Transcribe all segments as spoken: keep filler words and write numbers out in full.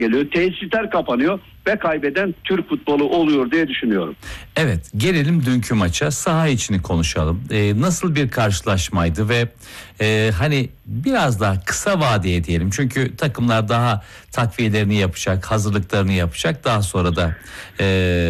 geliyor. Tesisler kapanıyor ve kaybeden Türk futbolu oluyor diye düşünüyorum. Evet, gelelim dünkü maça, saha içini konuşalım. Ee, nasıl bir karşılaşmaydı ve e, hani biraz daha kısa vadeye diyelim. Çünkü takımlar daha takviyelerini yapacak, hazırlıklarını yapacak. Daha sonra da e,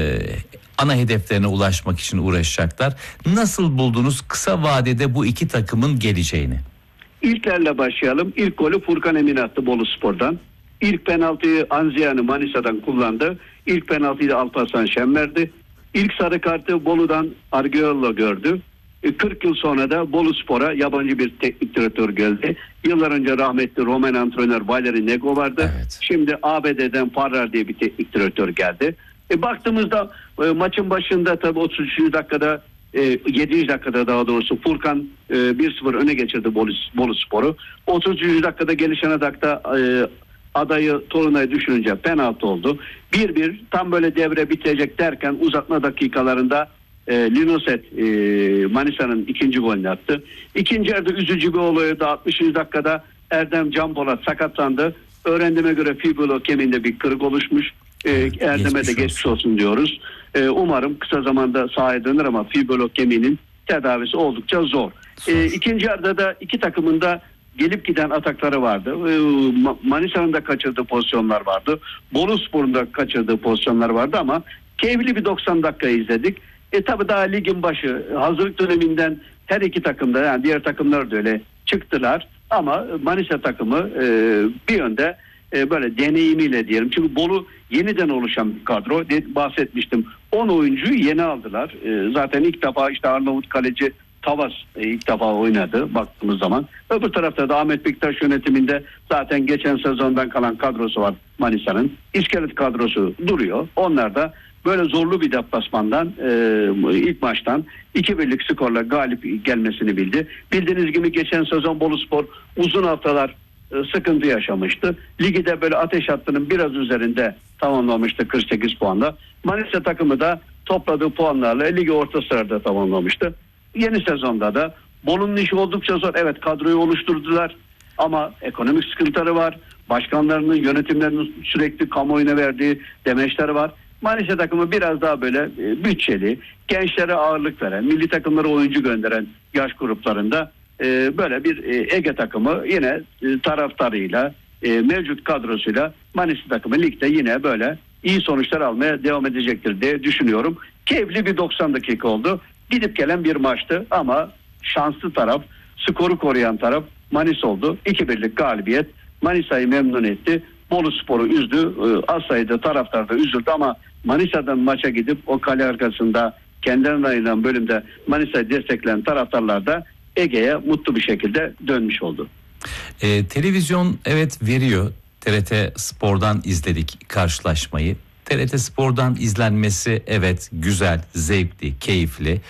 ana hedeflerine ulaşmak için uğraşacaklar. Nasıl buldunuz kısa vadede bu iki takımın geleceğini? İlklerle başlayalım. İlk golü Furkan Emin attı Boluspor'dan. İlk penaltıyı Anziani Manisa'dan kullandı. İlk penaltıyı da Alparslan Şen verdi. İlk sarı kartı Bolu'dan Arguello gördü. kırk yıl sonra da Boluspor'a yabancı bir teknik direktör geldi. Yıllar önce rahmetli Roman antrenör Valeri Nego vardı. Evet. Şimdi A B D'den Farrar diye bir teknik direktör geldi. E, baktığımızda e, maçın başında tabii otuz üçüncü dakikada e, yedinci dakikada daha doğrusu Furkan e, bir sıfır öne geçirdi Bolus, Boluspor'u. otuz üçüncü dakikada gelişen dakika e, adayı Torunay'ı düşününce penaltı oldu. bir bir tam böyle devre bitecek derken uzatma dakikalarında e, Linoset e, Manisa'nın ikinci golünü attı. İkinci yarıda üzücü bir olay da altmışıncı dakikada Erdem Can Polat sakatlandı. Öğrendiğime göre fibula kemiğinde bir kırık oluşmuş. E, Erdem'e de geçmiş olsun diyoruz. E, umarım kısa zamanda sahaya dönür ama fibula kemiğinin tedavisi oldukça zor. E, ikinci yarıda da iki takımın da gelip giden atakları vardı. Manisa'nın da kaçırdığı pozisyonlar vardı. Boluspor'un da kaçırdığı pozisyonlar vardı ama keyifli bir doksan dakika izledik. E tabi daha ligin başı, hazırlık döneminden her iki takımda, yani diğer takımlar da öyle çıktılar ama Manisa takımı e, bir yönde e, böyle deneyimiyle diyelim. Çünkü Bolu yeniden oluşan bir kadro. De, bahsetmiştim. on oyuncuyu yeni aldılar. E, zaten ilk defa işte Arnavut kaleci Tavas e, ilk defa oynadı baktığımız zaman. Öbür tarafta da Ahmet Bektaş yönetiminde zaten geçen sezondan kalan kadrosu var Manisa'nın. İskelet kadrosu duruyor. Onlar da böyle zorlu bir deplasmandan e, ilk maçtan iki birlik skorla galip gelmesini bildi. Bildiğiniz gibi geçen sezon Boluspor uzun haftalar e, sıkıntı yaşamıştı. Ligi de böyle ateş hattının biraz üzerinde tamamlamıştı kırk sekiz puanla. Manisa takımı da topladığı puanlarla ligi orta sırada tamamlamıştı. Yeni sezonda da Bolu'nun işi oldukça zor. Evet, kadroyu oluşturdular ama ekonomik sıkıntıları var. Başkanlarının, yönetimlerinin sürekli kamuoyuna verdiği demeçler var. Manisa takımı biraz daha böyle e, bütçeli, gençlere ağırlık veren, milli takımlara oyuncu gönderen yaş gruplarında e, böyle bir e, Ege takımı yine e, taraftarıyla, e, mevcut kadrosuyla Manisa takımı ligde yine böyle iyi sonuçlar almaya devam edecektir diye düşünüyorum. Keyifli bir doksan dakika oldu. Gidip gelen bir maçtı ama şanslı taraf, skoru koruyan taraf Manisa oldu. iki birlik galibiyet Manisa'yı memnun etti. Boluspor'u üzdü. Az sayıda taraftar da üzüldü ama Manisa'dan maça gidip o kale arkasında kendilerine ayrılan bölümde Manisa'yı destekleyen taraftarlar da Ege'ye mutlu bir şekilde dönmüş oldu. Ee, televizyon evet veriyor. T R T Spor'dan izledik karşılaşmayı. T R T Spor'dan izlenmesi evet güzel, zevkli, keyifli.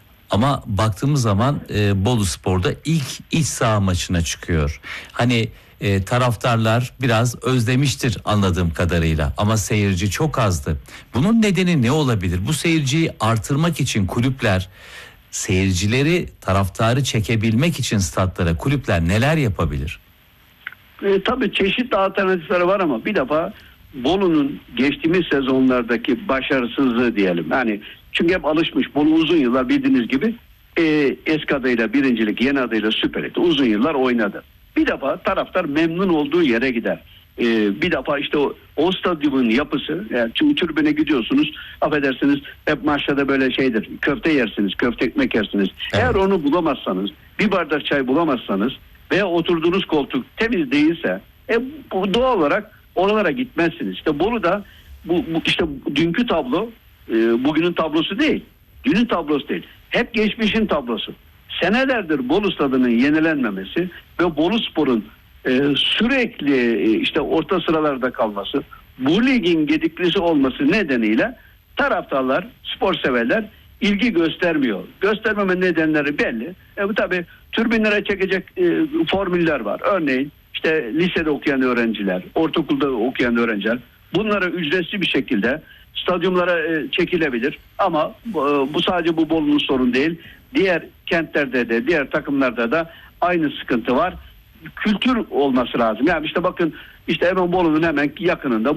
Ama baktığımız zaman e, Boluspor'da ilk iç saha maçına çıkıyor. Hani e, taraftarlar biraz özlemiştir anladığım kadarıyla ama seyirci çok azdı. Bunun nedeni ne olabilir? Bu seyirciyi artırmak için kulüpler, seyircileri, taraftarı çekebilmek için statlara kulüpler neler yapabilir? E, tabii çeşitli alternatifleri var ama bir defa Bolu'nun geçtiğimiz sezonlardaki başarısızlığı diyelim. Yani çünkü hep alışmış. Bolu uzun yıllar bildiğiniz gibi e, eski adıyla birincilik, yeni adıyla Süper Lig'de uzun yıllar oynadı. Bir defa taraftar memnun olduğu yere gider. E, bir defa işte o, o stadyumun yapısı, yani çünkü tribüne gidiyorsunuz, affedersiniz hep maçta böyle şeydir, köfte yersiniz, köfte ekmek yersiniz. Evet. Eğer onu bulamazsanız, bir bardak çay bulamazsanız veya oturduğunuz koltuk temiz değilse e, bu doğal olarak oralara gitmezsiniz. İşte Bolu'da bu, bu işte dünkü tablo e, bugünün tablosu değil. Dünün tablosu değil. Hep geçmişin tablosu. Senelerdir Bolu stadının yenilenmemesi ve Boluspor'un e, sürekli e, işte orta sıralarda kalması, bu ligin gediklisi olması nedeniyle taraftarlar, spor severler ilgi göstermiyor. Göstermeme nedenleri belli. E, bu tabii türbinlere çekecek e, formüller var. Örneğin işte lisede okuyan öğrenciler, ortaokulda okuyan öğrenciler bunlara ücretsiz bir şekilde stadyumlara e, çekilebilir. Ama e, bu sadece bu Bolu'nun sorunu değil. Diğer kentlerde de, diğer takımlarda da aynı sıkıntı var. Kültür olması lazım. Yani işte bakın işte hemen Bolu'nun hemen yakınında